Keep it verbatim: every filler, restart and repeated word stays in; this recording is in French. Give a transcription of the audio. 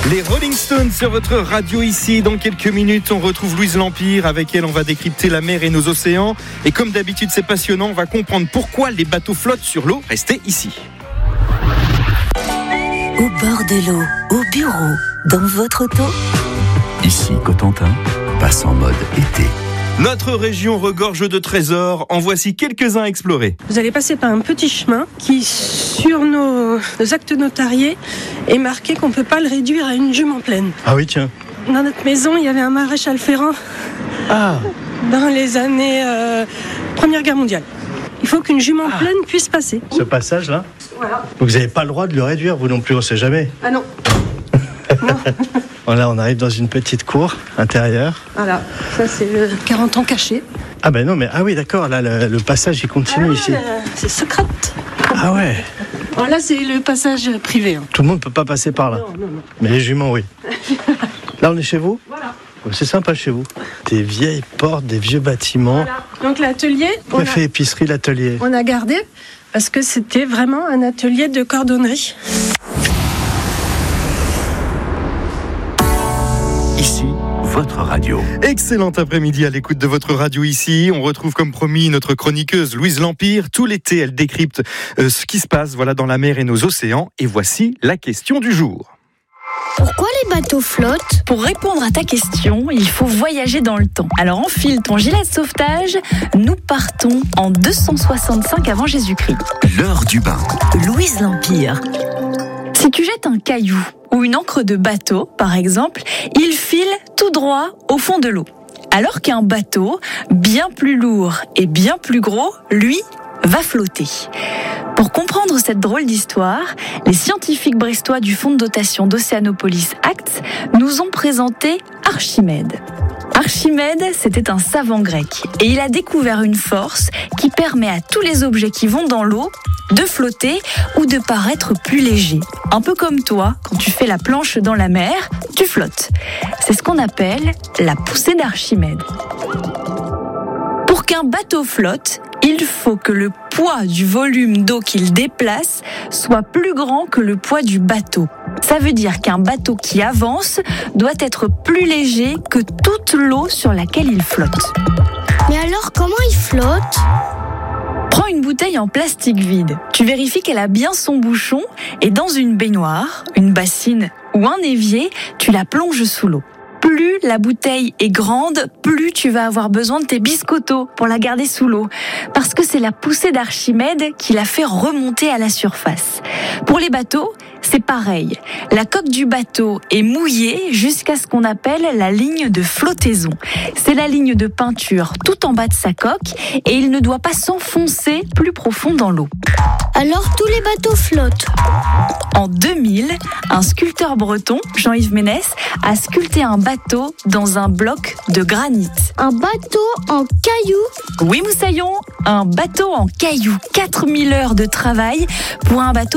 Les Rolling Stones sur votre radio ici. Dans quelques minutes, on retrouve Louise L'Empire. Avec elle, on va décrypter la mer et nos océans. Et comme d'habitude, c'est passionnant. On va comprendre pourquoi les bateaux flottent sur l'eau. Restez ici. Au bord de l'eau, au bureau, dans votre auto. Ici, Cotentin passe en mode été. Notre région regorge de trésors. En voici quelques-uns à explorer. Vous allez passer par un petit chemin qui, sur nos, nos actes notariés, est marqué qu'on ne peut pas le réduire à une jument pleine. Ah oui, tiens. Dans notre maison, il y avait un maréchal Ferrand Ah. dans les années euh, Première Guerre mondiale. Il faut qu'une jument Ah. pleine puisse passer. Ce passage-là. Voilà. Donc vous n'avez pas le droit de le réduire, vous non plus, on ne sait jamais. Ah non. Non. Voilà, on arrive dans une petite cour intérieure. Voilà, ça c'est le quarante ans caché. Ah ben non, mais ah oui, d'accord, là, le, le passage, il continue Ah, ici. euh, c'est Socrate. Ah ouais. Alors là, c'est le passage privé. Hein. Tout le monde ne peut pas passer par là. Non, non, non. Mais les juments, oui. Là, on est chez vous ? Voilà. C'est sympa chez vous. Des vieilles portes, des vieux bâtiments. Voilà. Donc l'atelier, on a, Café, épicerie, l'atelier. on a gardé parce que c'était vraiment un atelier de cordonnerie. Ici, votre radio. Excellent après-midi à l'écoute de votre radio ici. On retrouve comme promis notre chroniqueuse Louise L'Empire. Tout l'été, elle décrypte euh, ce qui se passe voilà, dans la mer et nos océans. Et voici la question du jour. Pourquoi les bateaux flottent ? Pour répondre à ta question, il faut voyager dans le temps. Alors enfile ton gilet de sauvetage, nous partons en deux cent soixante-cinq avant Jésus-Christ. L'heure du bain. Louise L'Empire. Si tu jettes un caillou ou une encre de bateau, par exemple, il file tout droit au fond de l'eau. Alors qu'un bateau, bien plus lourd et bien plus gros, lui, va flotter. Pour comprendre cette drôle d'histoire, les scientifiques brestois du fonds de dotation d'Océanopolis Acts nous ont présenté Archimède. Archimède, c'était un savant grec et il a découvert une force qui permet à tous les objets qui vont dans l'eau de flotter ou de paraître plus légers. Un peu comme toi, quand tu fais la planche dans la mer, tu flottes. C'est ce qu'on appelle la poussée d'Archimède. Pour qu'un bateau flotte, il faut que le poids du volume d'eau qu'il déplace soit plus grand que le poids du bateau. Ça veut dire qu'un bateau qui avance doit être plus léger que toute l'eau sur laquelle il flotte. Mais alors, comment ils flottent ? Prends une bouteille en plastique vide. Tu vérifies qu'elle a bien son bouchon et dans une baignoire, une bassine ou un évier, tu la plonges sous l'eau. Plus la bouteille est grande, plus tu vas avoir besoin de tes biscottos pour la garder sous l'eau. Parce que c'est la poussée d'Archimède qui la fait remonter à la surface. Pour les bateaux, c'est pareil. La coque du bateau est mouillée jusqu'à ce qu'on appelle la ligne de flottaison. C'est la ligne de peinture tout en bas de sa coque et il ne doit pas s'enfoncer plus profond dans l'eau. Alors tous les bateaux flottent. En deux mille, un sculpteur breton, Jean-Yves Ménès, a sculpté un bateau dans un bloc de granit. Un bateau en cailloux ? Oui, Moussaillon, un bateau en cailloux. quatre mille heures de travail pour un bateau